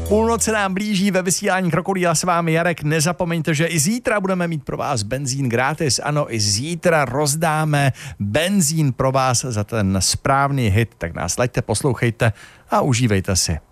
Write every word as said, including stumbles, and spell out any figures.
Půlnoc nám blíží, ve vysílání Krokodýla s vámi Jarek. Nezapomeňte, že i zítra budeme mít pro vás benzín gratis. Ano, i zítra rozdáme benzín pro vás za ten správný hit. Tak nás laďte, poslouchejte a užívejte si.